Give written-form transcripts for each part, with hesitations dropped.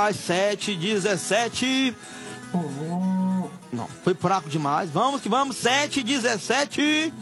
Às 7h17. Não, foi fraco demais. Vamos que vamos. 7h17.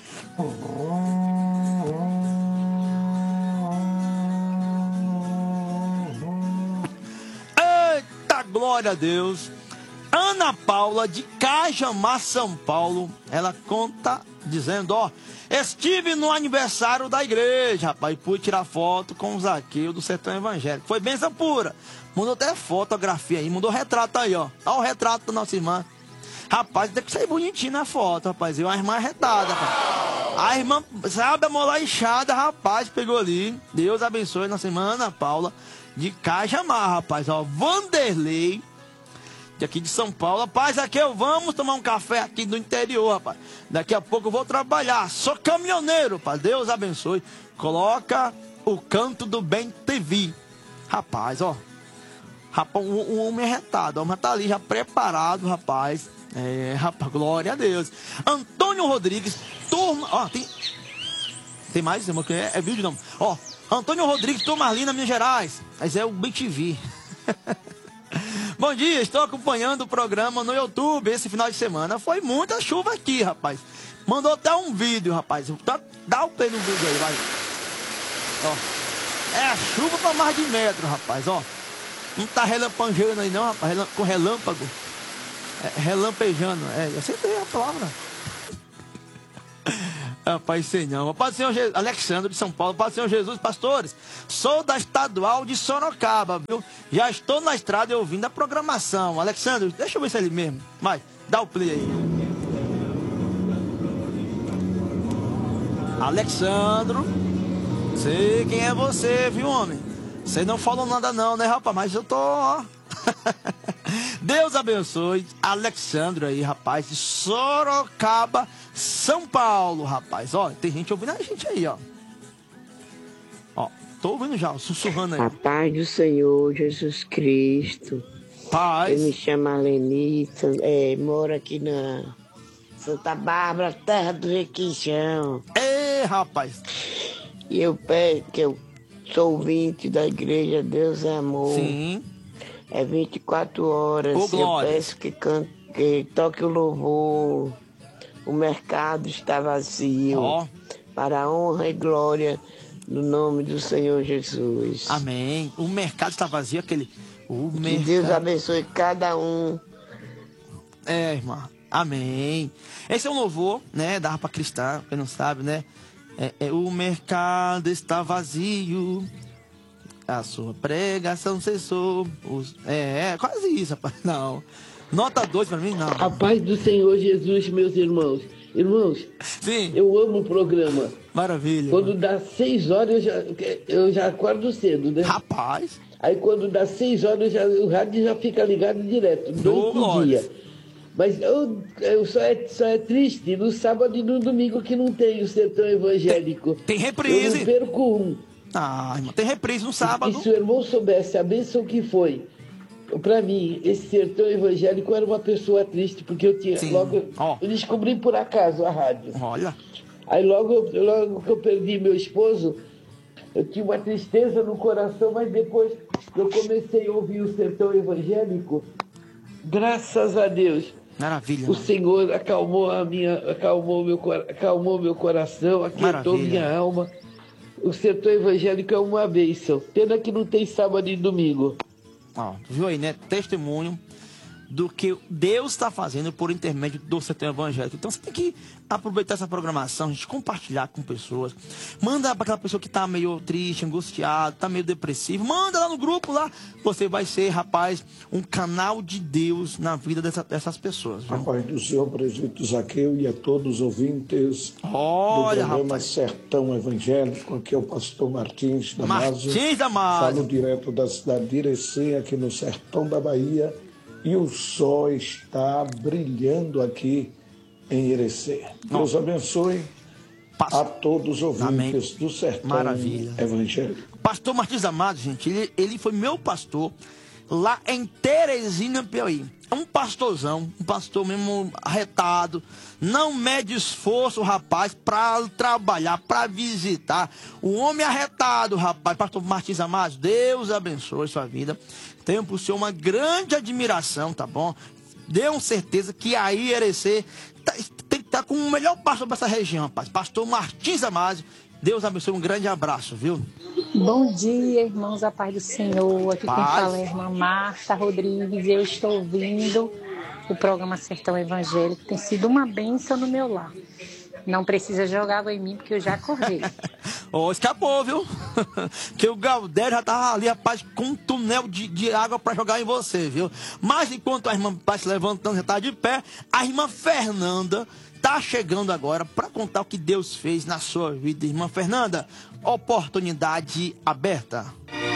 Eita, glória a Deus. Ana Paula, de Cajamar, São Paulo, ela conta dizendo, ó, estive no aniversário da igreja, rapaz, e pude tirar foto com o Zaqueu do Sertão Evangélico. Foi bênção pura. Mandou até fotografia aí, mandou retrato aí, ó. Olha o retrato da nossa irmã. Rapaz, tem que sair bonitinho na foto, rapaz. E uma irmã arretada, rapaz. A irmã, sabe, a mola inchada, rapaz, pegou ali. Deus abençoe nossa irmã Ana Paula, de Cajamar, rapaz, ó. Vanderlei, de aqui de São Paulo. Rapaz, aqui vamos tomar um café aqui do interior, rapaz. Daqui a pouco eu vou trabalhar. Sou caminhoneiro, rapaz. Deus abençoe. Coloca o Canto do Bem TV. Rapaz, ó. Rapaz, um homem arretado. O homem tá ali já preparado, rapaz. É, rapaz, glória a Deus. Antônio Rodrigues, turma. Ó, tem mais? É vídeo não. Ó, Antônio Rodrigues, Turmalina, Minas Gerais. Mas é o Bem TV. Bom dia, estou acompanhando o programa no YouTube esse final de semana. Foi muita chuva aqui, rapaz. Mandou até um vídeo, rapaz. Dá o play no vídeo aí, vai. Ó. É a chuva para mais de metro, rapaz, ó. Não tá relampejando aí não, rapaz. Com relâmpago. É, relampejando. É, eu acertei a palavra. Rapaz, sei não. Paz do Senhor Alexandre de São Paulo. Paz do Senhor Jesus, pastores. Sou da Estadual de Sorocaba, viu? Já estou na estrada e ouvindo a programação. Alexandre, deixa eu ver se é ele mesmo. Vai, dá o play aí. Alexandro. Sei quem é você, viu, homem? Você não falou nada não, né, rapaz? Mas eu tô, ó. Deus abençoe Alexandre aí, rapaz, de Sorocaba, São Paulo, rapaz. Ó, tem gente ouvindo a gente aí, ó. Ó, tô ouvindo já, sussurrando aí. A paz do Senhor Jesus Cristo. Paz. Eu me chamo Alenita, moro aqui na Santa Bárbara, terra do Requijão. Ê, rapaz. E eu peço que eu sou ouvinte da igreja Deus é Amor. Sim. É 24 horas. Ô, glória. Eu peço que toque o louvor. O mercado está vazio. Ó. Para a honra e glória do nome do Senhor Jesus. Amém. O mercado está vazio, aquele... Que Deus abençoe cada um. É, irmã. Amém. Esse é um louvor, né, da harpa cristã, quem não sabe, né? O mercado está vazio. A sua pregação cessou. Quase isso, rapaz. Não. Nota 2 pra mim, não. A paz do Senhor Jesus, meus irmãos. Irmãos, sim, eu amo o programa. Maravilha. Quando dá 6 horas, eu já acordo cedo, né? Rapaz. Aí quando dá 6 horas, o rádio já fica ligado direto, durante o dia. Mas só é triste no sábado e no domingo que não tem o Sertão Evangélico. Tem reprise. Eu não perco um. Ah, irmão, tem reprise no sábado. E se o irmão soubesse a bênção que foi, para mim, esse Sertão Evangélico era uma pessoa triste, porque eu tinha eu descobri por acaso a rádio. Olha. Aí logo que eu perdi meu esposo, eu tinha uma tristeza no coração, mas depois que eu comecei a ouvir o Sertão Evangélico, graças a Deus, maravilha, o Senhor acalmou meu coração, aquietou minha alma. O Sertão Evangélico é uma bênção. Pena que não tem sábado e domingo. Ó, viu aí, né? Testemunho do que Deus está fazendo por intermédio do Sertão Evangélico. Então você tem que aproveitar essa programação, a gente compartilhar com pessoas. Manda para aquela pessoa que está meio triste, angustiada, está meio depressivo. Manda lá no grupo lá. Você vai ser, rapaz, um canal de Deus na vida dessas pessoas. Viu? A paz do Senhor, presbítero Zaqueu, e a todos os ouvintes do programa rapaz. Sertão Evangélico. Aqui é o pastor Martins Damasio. Martins Damasio. Falo direto da cidade de Irecê, aqui no sertão da Bahia. E o sol está brilhando aqui em Irecê. Deus abençoe a todos os ouvintes do Sertão Evangélico. Pastor Martins Damasio, gente, ele foi meu pastor lá em Teresina, Piauí. É um pastorzão, um pastor mesmo arretado, não mede esforço, rapaz, para trabalhar, para visitar. O homem arretado, rapaz, pastor Martins Damasio, Deus abençoe sua vida. tenho por senhor uma grande admiração, tá bom? Deu certeza que aí Irecê tem que estar com o melhor pastor para essa região, rapaz. Pastor Martins Amásio. Deus abençoe, um grande abraço, viu? Bom dia, irmãos, a paz do Senhor. Aqui quem fala é a irmã Marta Rodrigues. Eu estou ouvindo o programa Sertão Evangélico. Tem sido uma bênção no meu lar. Não precisa jogar água em mim, porque eu já acordei. Escapou, viu? Que o Galdério já tava ali, rapaz, com um túnel de água para jogar em você, viu? Mas enquanto a irmã vai se levantando, já tá de pé, a irmã Fernanda tá chegando agora para contar o que Deus fez na sua vida. Irmã Fernanda, oportunidade aberta.